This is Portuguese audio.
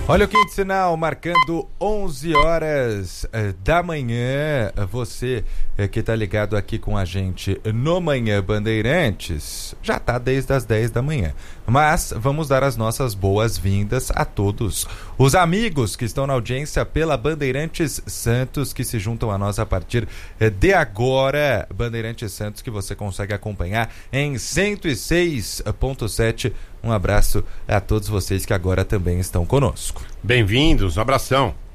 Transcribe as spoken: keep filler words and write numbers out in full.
Olha o quinto sinal, marcando onze horas da manhã. Você que está ligado aqui com a gente no Manhã Bandeirantes, já está desde as dez da manhã. Mas vamos dar as nossas boas-vindas a todos os amigos que estão na audiência pela Bandeirantes Santos, que se juntam a nós a partir de agora. Bandeirantes Santos, que você consegue acompanhar em cento e seis ponto sete. Um abraço a todos vocês que agora também estão conosco. Bem-vindos, um abração.